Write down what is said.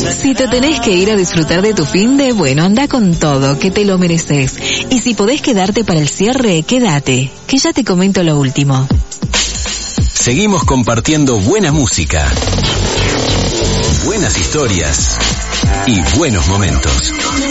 Si te tenés que ir a disfrutar de tu finde, bueno, anda con todo, que te lo mereces. Y si podés quedarte para el cierre, quédate, que ya te comento lo último. Seguimos compartiendo buena música, buenas historias y buenos momentos.